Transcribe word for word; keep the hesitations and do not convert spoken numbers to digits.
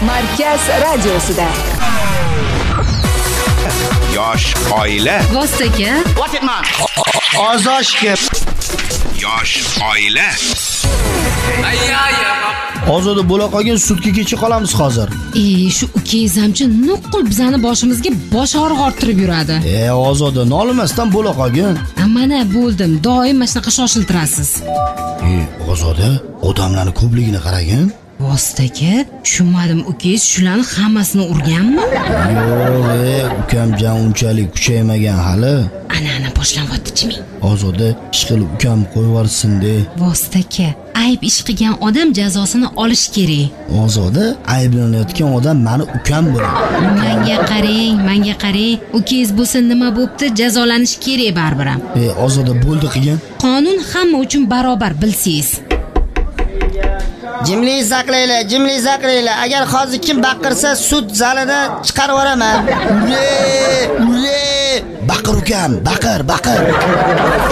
Markaz radiosida. Yosh oila. Vostaga. What it man? Ozoshga. Yosh oila. Ozoda bo'la qolgan sudga kechib qolamiz hozir. E, shu ukangizamchi nuqul bizani boshimizga bosh og'riq orttirib yuradi. E, Ozoda nolimasdan bo'la qolgan. Mana bo'ldim, doim mana shunaqa shoshiltirasiz. E, Ozoda, odamlarning ko'pligini qaragin. Vostaga, tushunmadim, ukangiz shularni hammasini urganmi? Yo'q, e, ukamjon unchalik kuchaymagan hali. Ana-ana boshlanyapti-chimi? Ozoda ish qilib ukam qo'yib yuborsin-de. Vostaga, ayb ish qilgan odam jazosini olish kerak. Ozoda, ayblanayotgan odam meni ukam bo'ladi. Menga qarang, menga qarang. Ukangiz bo'lsa nima bo'pti? Jazolanish kerak baribir ham. E, Ozoda bo'ldi qilgan. Qonun hamma uchun barobar, bilsangiz. Jimlik saqlaylar, jimlik saqlaylar. Agar hozir kim baqirsa, sud zalida chiqarib yuboraman. Ure! Ure! Baqir ukam, baqir, baqir.